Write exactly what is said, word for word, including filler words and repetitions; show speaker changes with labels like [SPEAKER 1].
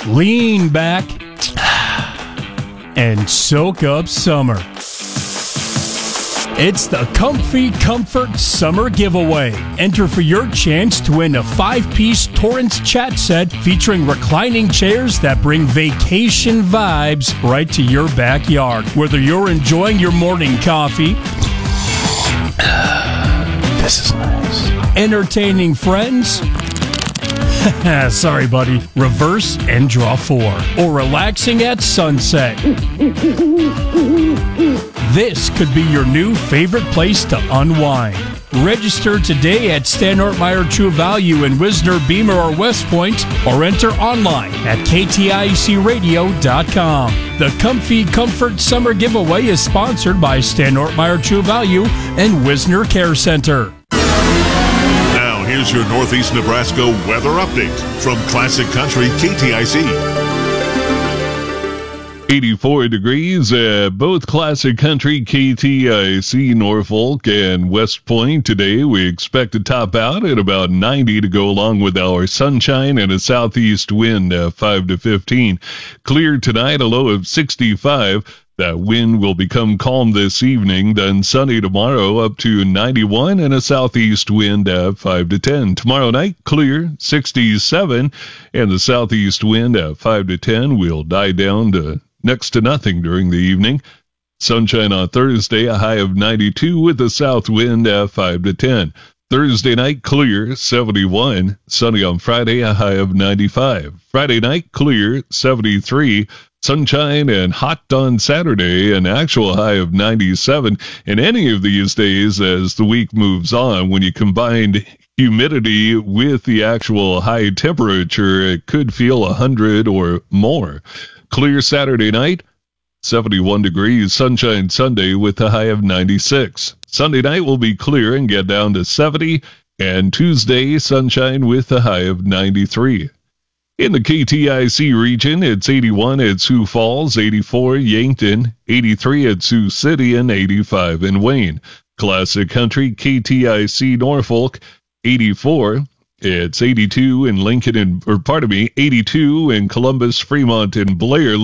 [SPEAKER 1] lean back, and soak up summer. It's the Comfy Comfort Summer Giveaway. Enter for your chance to win a five-piece Torrance chat set featuring reclining chairs that bring vacation vibes right to your backyard. Whether you're enjoying your morning coffee, this is nice, entertaining friends, sorry, buddy, reverse and draw four, or relaxing at sunset, this could be your new favorite place to unwind. Register today at Stanhart-Meyer True Value in Wisner, Beamer, or West Point, or enter online at K T I C radio dot com. The Comfy Comfort Summer Giveaway is sponsored by Stanhart-Meyer True Value and Wisner Care Center.
[SPEAKER 2] Now, here's your Northeast Nebraska weather update from Classic Country K T I C.
[SPEAKER 3] eighty-four degrees at both Classic Country, K T I C, Norfolk, and West Point. Today, we expect to top out at about ninety to go along with our sunshine and a southeast wind at five to fifteen. Clear tonight, a low of sixty-five. That wind will become calm this evening, then sunny tomorrow up to ninety-one and a southeast wind at five to ten. Tomorrow night, clear, sixty-seven, and the southeast wind at five to ten will die down to next to nothing during the evening. Sunshine on Thursday, a high of ninety-two with a south wind at five to ten. Thursday night, clear, seventy-one. Sunny on Friday, a high of ninety-five. Friday night, clear, seventy-three. Sunshine and hot on Saturday, an actual high of ninety-seven. And any of these days as the week moves on, when you combine humidity with the actual high temperature, it could feel one hundred or more. Clear Saturday night, seventy-one degrees. Sunshine Sunday with a high of ninety-six. Sunday night will be clear and get down to seventy. And Tuesday, sunshine with a high of ninety-three. In the K T I C region, it's eighty-one at Sioux Falls, eighty-four Yankton, eighty-three at Sioux City, and eighty-five in Wayne. Classic Country, K T I C Norfolk, eighty-four. It's eighty-two in Lincoln, and, or pardon me, eighty-two in Columbus, Fremont, and Blair.